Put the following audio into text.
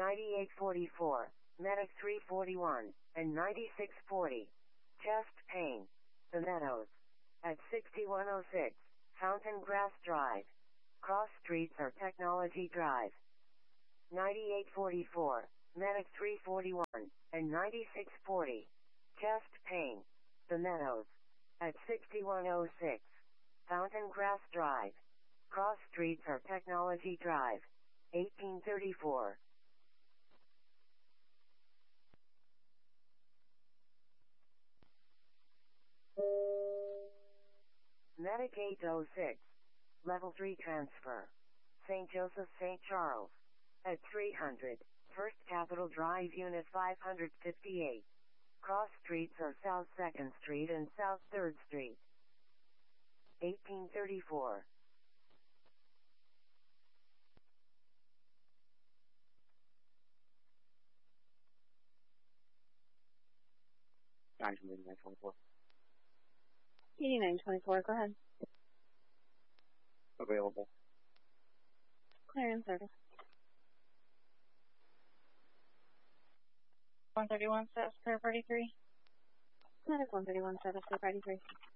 9844, Medic 341, and 9640. Chest pain. The Meadows. At 6106, Fountain Grass Drive. Cross streets are Technology Drive. 9844, Medic 341, and 9640. Chest pain. The Meadows. At 6106, Fountain Grass Drive. Cross streets are Technology Drive. 1834. Medic 806. Level 3 transfer. St. Joseph, St. Charles. At 300, First Capitol Drive, Unit 558. Cross streets are South 2nd Street and South 3rd Street. 1834. Meeting 924. Meeting 924, go ahead. Available. Clear in service. 131 service, clear 33. Medic 131 service, clear 33.